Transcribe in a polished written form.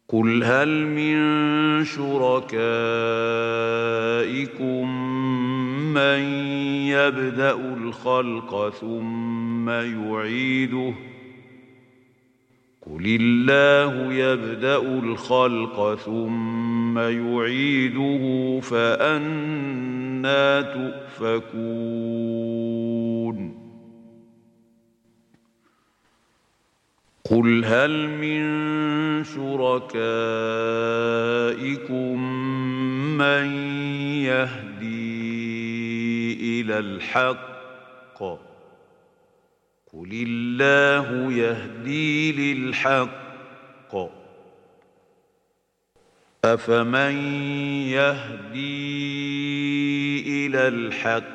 قل هل من شركائكم من يبدأ الخلق ثم يعيده قل الله يبدأ الخلق ثم يعيده فأنى تؤفكون قل هل من شركائكم من يهدي إلى الحق قل الله يهدي للحق أفمن يهدي إلى الحق